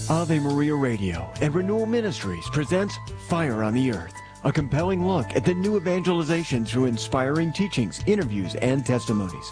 Ave Maria Radio and Renewal Ministries presents Fire on the Earth, a compelling look at the new evangelization through inspiring teachings, interviews, and testimonies.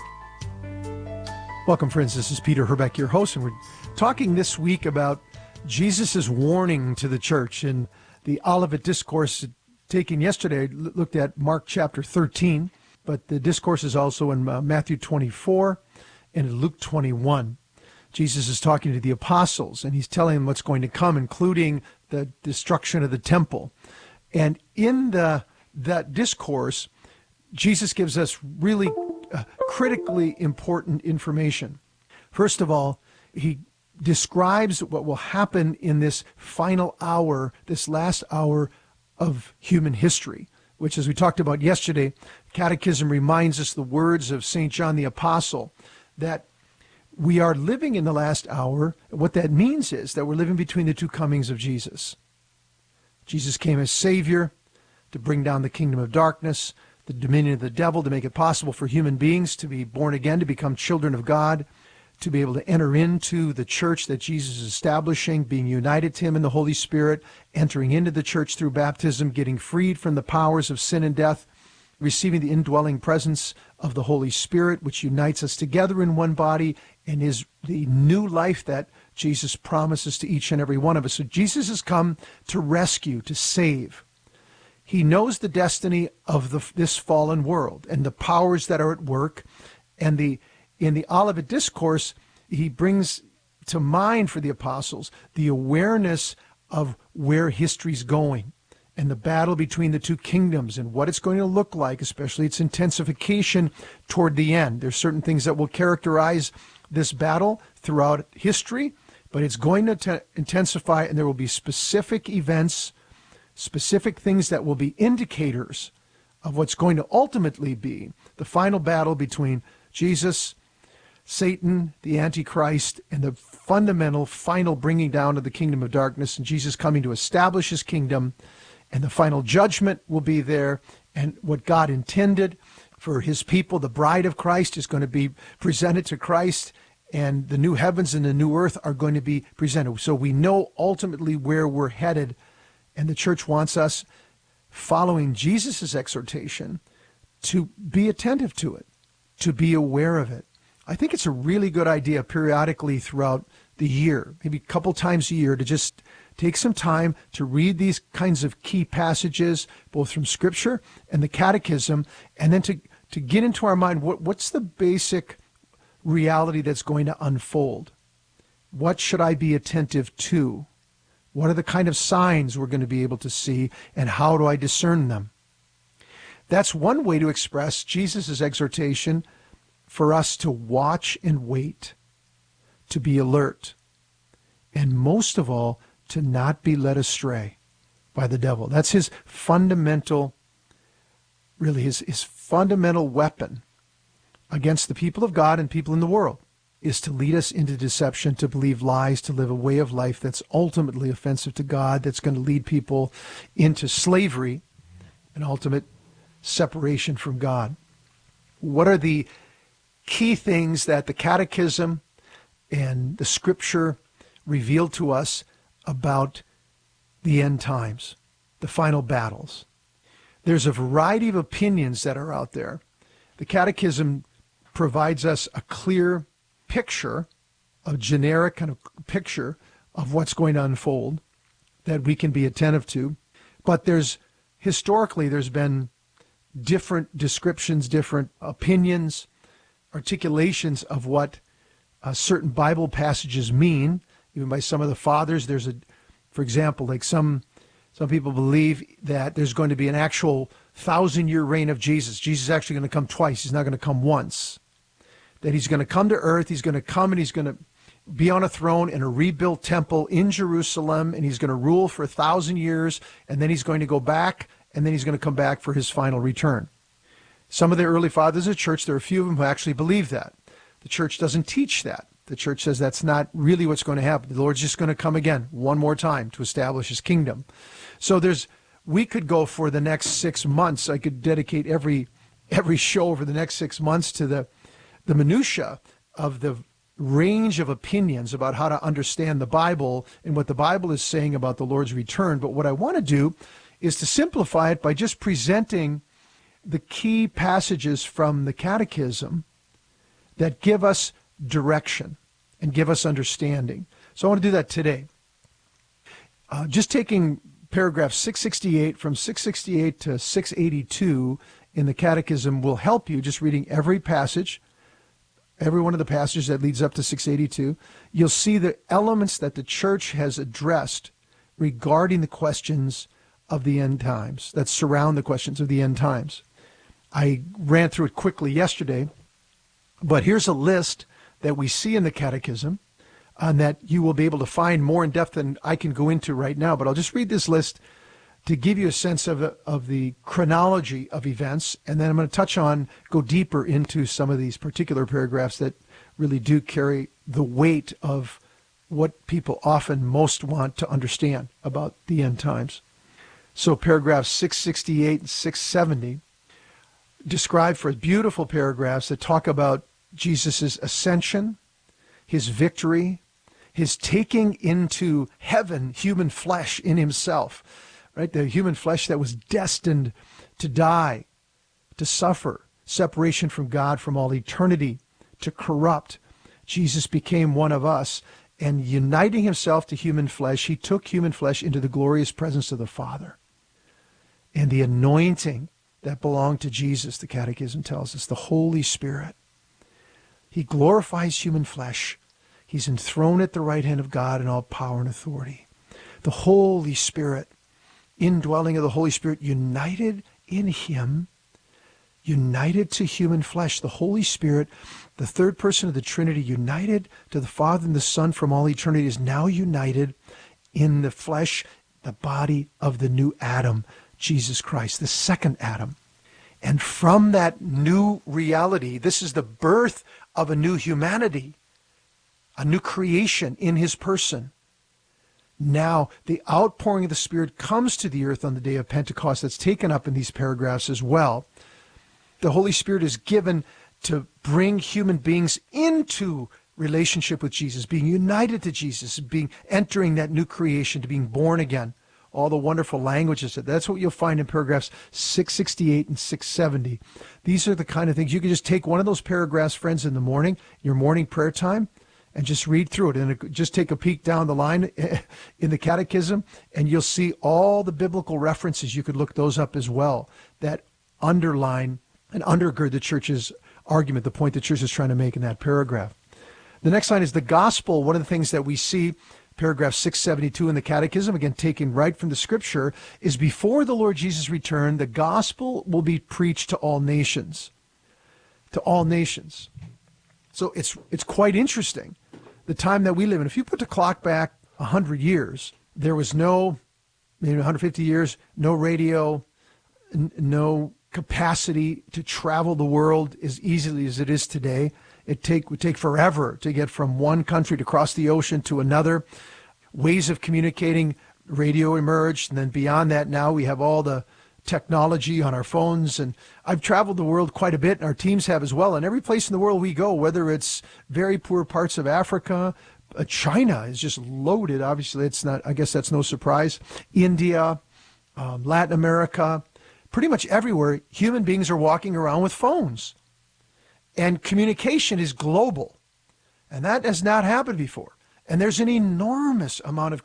Welcome, friends. This is Peter Herbeck, your host, and we're talking this week about Jesus' warning to the church. In the Olivet Discourse taken yesterday, I looked at Mark chapter 13, but the discourse is also in Matthew 24 and in Luke 21. Jesus is talking to the apostles, and he's telling them what's going to come, including the destruction of the temple. And in that discourse, Jesus gives us really critically important information. First of all, he describes what will happen in this final hour, this last hour of human history, which, as we talked about yesterday, Catechism reminds us the words of St. John the Apostle, that we are living in the last hour. What that means is that we're living between the two comings of Jesus. Jesus came as Savior to bring down the kingdom of darkness, the dominion of the devil, to make it possible for human beings to be born again, to become children of God, to be able to enter into the church that Jesus is establishing, being united to him in the Holy Spirit, entering into the church through baptism, getting freed from the powers of sin and death, receiving the indwelling presence of the Holy Spirit, which unites us together in one body and is the new life that Jesus promises to each and every one of us. So Jesus has come to rescue, to save. He knows the destiny of this fallen world and the powers that are at work. And in the Olivet Discourse, he brings to mind for the apostles the awareness of where history's going, and the battle between the two kingdoms and what it's going to look like, especially its intensification toward the end. There's certain things that will characterize this battle throughout history, but it's going to intensify, and there will be specific events, specific things that will be indicators of what's going to ultimately be the final battle between Jesus, Satan, the Antichrist, and the fundamental final bringing down of the kingdom of darkness, and Jesus coming to establish his kingdom. And the final judgment will be there, and what God intended for his people, the bride of Christ, is going to be presented to Christ, and the new heavens and the new earth are going to be presented. So we know ultimately where we're headed, and the church wants us, following Jesus' exhortation, to be attentive to it, to be aware of it. I think it's a really good idea periodically throughout the year, maybe a couple times a year, to just take some time to read these kinds of key passages, both from Scripture and the Catechism, and then to get into our mind what's the basic reality that's going to unfold. What should I be attentive to? What are the kind of signs we're going to be able to see, and how do I discern them? That's one way to express Jesus' exhortation for us to watch and wait, to be alert, and most of all, to not be led astray by the devil. That's his fundamental, really his fundamental weapon against the people of God and people in the world, is to lead us into deception, to believe lies, to live a way of life that's ultimately offensive to God, that's going to lead people into slavery and ultimate separation from God. What are the key things that the Catechism and the Scripture reveal to us about the end times, the final battles? There's a variety of opinions that are out there. The Catechism provides us a clear picture, a generic kind of picture of what's going to unfold that we can be attentive to. But historically, there's been different descriptions, different opinions, articulations of what certain Bible passages mean, even by some of the fathers. For example, like some people believe that there's going to be an actual 1,000-year reign of Jesus. Jesus is actually going to come twice. He's not going to come once. That he's going to come to earth. He's going to come and he's going to be on a throne in a rebuilt temple in Jerusalem, and he's going to rule for 1,000 years, and then he's going to go back, and then he's going to come back for his final return. Some of the early fathers of the church, there are a few of them who actually believe that. The church doesn't teach that. The church says that's not really what's going to happen. The Lord's just going to come again one more time to establish his kingdom. So we could go for the next 6 months. I could dedicate every show over the next 6 months to the minutia of the range of opinions about how to understand the Bible and what the Bible is saying about the Lord's return. But what I want to do is to simplify it by just presenting the key passages from the Catechism that give us direction and give us understanding. So I want to do that today. Just taking paragraph 668 from 668 to 682 in the Catechism will help you. Just reading every passage, every one of the passages that leads up to 682, you'll see the elements that the Church has addressed regarding the questions of the end times, that surround the questions of the end times. I ran through it quickly yesterday, but here's a list that we see in the Catechism and that you will be able to find more in depth than I can go into right now. But I'll just read this list to give you a sense of the chronology of events, and then I'm going to go deeper into some of these particular paragraphs that really do carry the weight of what people often most want to understand about the end times. So paragraphs 668 and 670 describe for beautiful paragraphs that talk about Jesus' ascension, his victory, his taking into heaven human flesh in himself, right? The human flesh that was destined to die, to suffer, separation from God from all eternity, to corrupt. Jesus became one of us, and uniting himself to human flesh, he took human flesh into the glorious presence of the Father. And the anointing that belonged to Jesus, the Catechism tells us, the Holy Spirit. He glorifies human flesh. He's enthroned at the right hand of God in all power and authority. The Holy Spirit, indwelling of the Holy Spirit, united in him, united to human flesh. The Holy Spirit, the third person of the Trinity, united to the Father and the Son from all eternity, is now united in the flesh, the body of the new Adam, Jesus Christ, the second Adam. And from that new reality, this is the birth of a new humanity, a new creation in his person. Now, the outpouring of the Spirit comes to the earth on the day of Pentecost. That's taken up in these paragraphs as well. The Holy Spirit is given to bring human beings into relationship with Jesus, being united to Jesus, entering that new creation, to being born again. All the wonderful languages. That's what you'll find in paragraphs 668 and 670. These are the kind of things you can just take one of those paragraphs, friends, in the morning, your morning prayer time, and just read through it. And just take a peek down the line in the Catechism, and you'll see all the biblical references. You could look those up as well that underline and undergird the Church's argument, the point the Church is trying to make in that paragraph. The next line is the gospel. One of the things that we see, paragraph 672 in the Catechism, again taken right from the Scripture, is before the Lord Jesus returned, the gospel will be preached to all nations. To all nations. So it's quite interesting, the time that we live in. If you put the clock back 100 years, there was maybe 150 years, no radio, no capacity to travel the world as easily as it is today. It would take forever to get from one country to cross the ocean to another. Ways of communicating, radio emerged, and then beyond that now we have all the technology on our phones. And I've traveled the world quite a bit, and our teams have as well. And every place in the world we go, whether it's very poor parts of Africa, China is just loaded. Obviously, I guess that's no surprise. India, Latin America, pretty much everywhere, human beings are walking around with phones. And communication is global. And that has not happened before. And there's an enormous amount of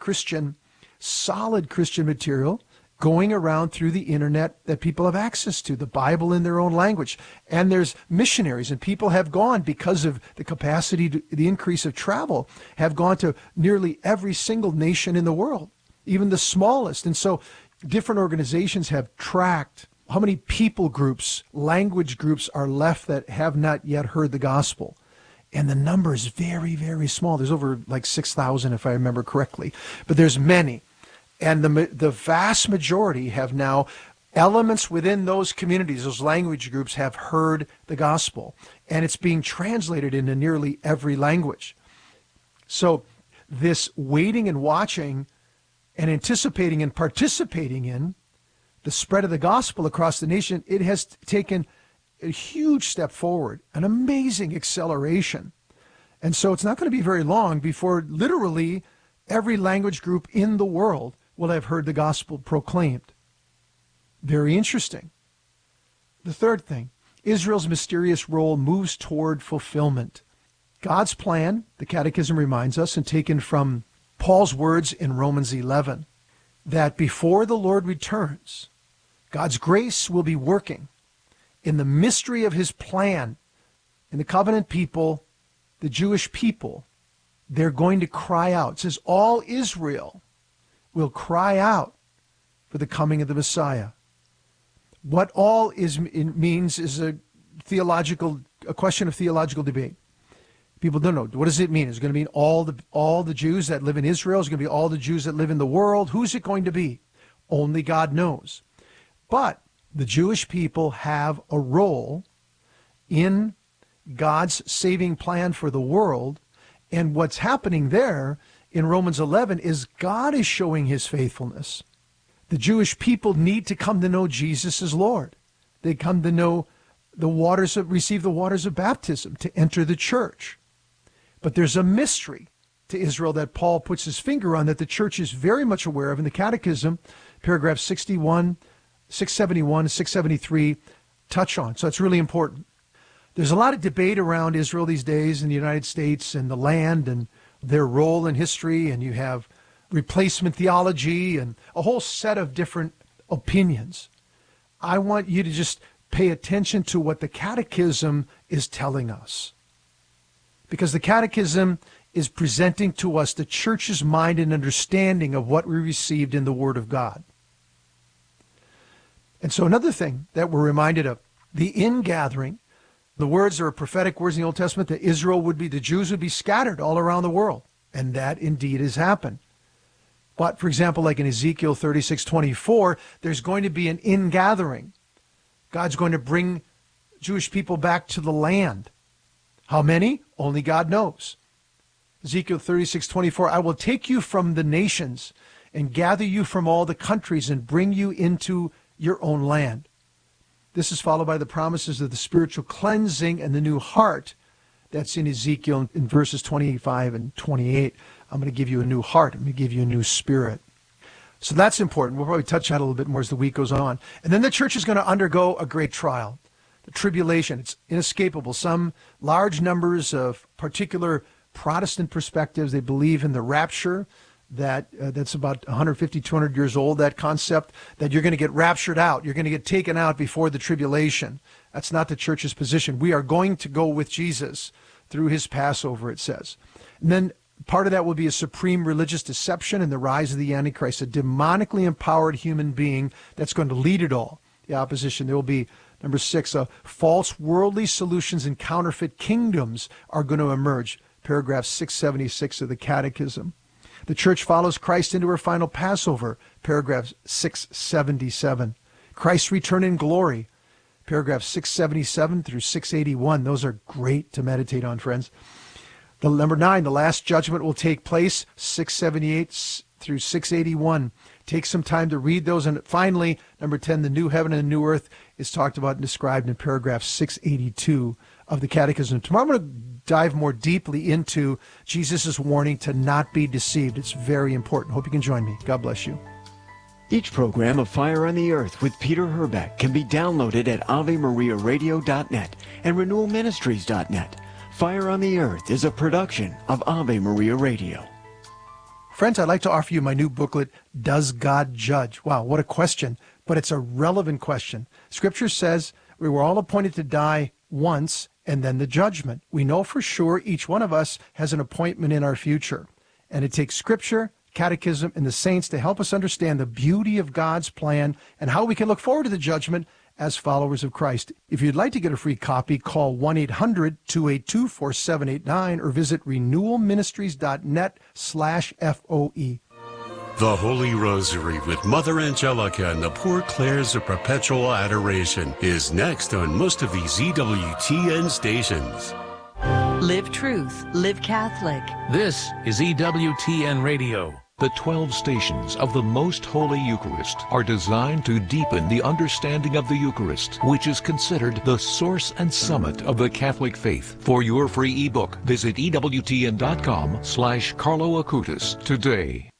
solid Christian material going around through the internet that people have access to, the Bible in their own language. And there's missionaries, and people have gone, because of the capacity, the increase of travel, have gone to nearly every single nation in the world, even the smallest. And so different organizations have tracked how many people groups, language groups are left that have not yet heard the gospel. And the number is very, very small. There's over like 6,000, if I remember correctly. But there's many. And the vast majority have now, elements within those communities, those language groups, have heard the gospel. And it's being translated into nearly every language. So this waiting and watching and anticipating and participating in the spread of the gospel across the nation, it has taken a huge step forward, an amazing acceleration. And so it's not going to be very long before literally every language group in the world will have heard the gospel proclaimed. Very interesting. The third thing, Israel's mysterious role moves toward fulfillment. God's plan, the Catechism reminds us, and taken from Paul's words in Romans 11, that before the Lord returns, God's grace will be working in the mystery of his plan. In the covenant people, the Jewish people, they're going to cry out. It says all Israel will cry out for the coming of the Messiah. What all means is a question of theological debate. People don't know. What does it mean? Is it going to mean all the Jews that live in Israel? Is it going to be all the Jews that live in the world? Who's it going to be? Only God knows. But the Jewish people have a role in God's saving plan for the world. And what's happening there in Romans 11 is God is showing his faithfulness. The Jewish people need to come to know Jesus as Lord. They come to know receive the waters of baptism to enter the church. But there's a mystery to Israel that Paul puts his finger on that the church is very much aware of in the Catechism, paragraph 61, 671, and 673 touch on. So it's really important. There's a lot of debate around Israel these days in the United States and the land and their role in history, and you have replacement theology and a whole set of different opinions. I want you to just pay attention to what the Catechism is telling us. Because the Catechism is presenting to us the church's mind and understanding of what we received in the Word of God. And so another thing that we're reminded of, the ingathering, the words are prophetic words in the Old Testament that the Jews would be scattered all around the world. And that indeed has happened. But for example, like in Ezekiel 36:24, there's going to be an ingathering. God's going to bring Jewish people back to the land. How many? Only God knows. Ezekiel 36:24, I will take you from the nations and gather you from all the countries and bring you into your own land. This is followed by the promises of the spiritual cleansing and the new heart. That's in Ezekiel in verses 25 and 28. I'm going to give you a new heart. I'm going to give you a new spirit. So that's important. We'll probably touch on it a little bit more as the week goes on. And then the church is going to undergo a great trial. The tribulation, it's inescapable. Some large numbers of particular Protestant perspectives, they believe in the rapture, that's about 150, 200 years old, that concept, that you're going to get raptured out. You're going to get taken out before the tribulation. That's not the church's position. We are going to go with Jesus through his Passover, it says. And then part of that will be a supreme religious deception and the rise of the Antichrist, a demonically empowered human being that's going to lead it all. The opposition, there will be, number 6, false worldly solutions and counterfeit kingdoms are going to emerge. Paragraph 676 of the Catechism. The church follows Christ into her final Passover. Paragraph 677. Christ's return in glory. Paragraph 677 through 681. Those are great to meditate on, friends. Number 9, the last judgment will take place, 678 through 681. Take some time to read those. And finally, number 10, the new heaven and the new earth is talked about and described in paragraph 682 of the Catechism. Tomorrow I'm going to dive more deeply into Jesus' warning to not be deceived. It's very important. Hope you can join me. God bless you. Each program of Fire on the Earth with Peter Herbeck can be downloaded at AveMariaRadio.net and RenewalMinistries.net. Fire on the Earth is a production of Ave Maria Radio. Friends, I'd like to offer you my new booklet, Does God Judge? Wow, what a question, but it's a relevant question. Scripture says we were all appointed to die once and then the judgment. We know for sure each one of us has an appointment in our future. And it takes Scripture, Catechism, and the saints to help us understand the beauty of God's plan and how we can look forward to the judgment as followers of Christ. If you'd like to get a free copy, call 1-800-282-4789 or visit renewalministries.net/FOE. The Holy Rosary with Mother Angelica and the Poor Clares of Perpetual Adoration is next on most of these EWTN stations. Live truth, live Catholic. This is EWTN Radio. The 12 stations of the Most Holy Eucharist are designed to deepen the understanding of the Eucharist, which is considered the source and summit of the Catholic faith. For your free ebook, visit EWTN.com/Carlo Acutis today.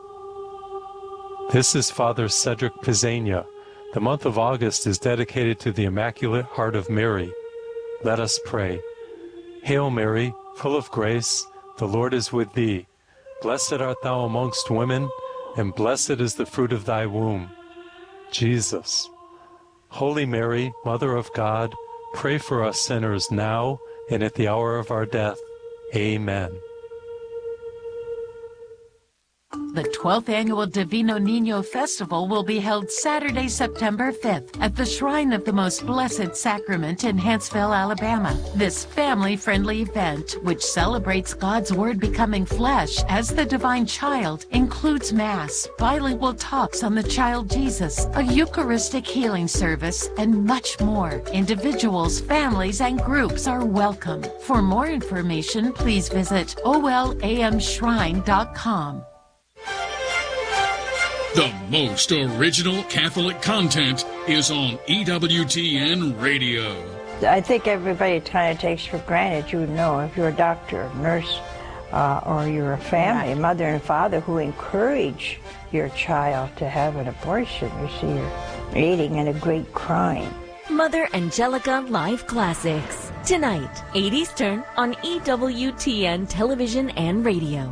This is Father Cedric Pizzania. The month of August is dedicated to the Immaculate Heart of Mary. Let us pray. Hail Mary, full of grace, the Lord is with thee. Blessed art thou amongst women, and blessed is the fruit of thy womb, Jesus. Holy Mary, Mother of God, pray for us sinners now and at the hour of our death. Amen. The 12th Annual Divino Niño Festival will be held Saturday, September 5th at the Shrine of the Most Blessed Sacrament in Huntsville, Alabama. This family-friendly event, which celebrates God's Word becoming flesh as the divine child, includes Mass, bilingual talks on the child Jesus, a Eucharistic healing service, and much more. Individuals, families, and groups are welcome. For more information, please visit olamshrine.com. The most original Catholic content is on EWTN Radio. I think everybody kind of takes for granted, you know, if you're a doctor, a nurse, or you're a family, mother and father who encourage your child to have an abortion. You see, you're aiding in a great crime. Mother Angelica Live Classics. Tonight, 8 Eastern on EWTN Television and Radio.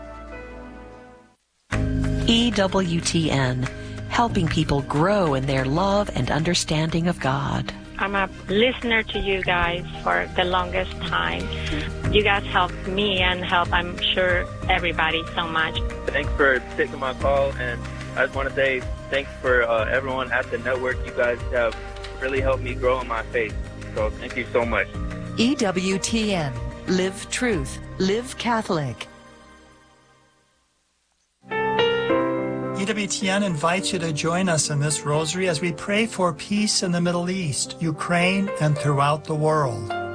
EWTN, helping people grow in their love and understanding of God. I'm a listener to you guys for the longest time. You guys help me and help, I'm sure, everybody so much. Thanks for taking my call, and I just want to say thanks for everyone at the network. You guys have really helped me grow in my faith, so thank you so much. EWTN, live truth, live Catholic. EWTN invites you to join us in this rosary as we pray for peace in the Middle East, Ukraine, and throughout the world.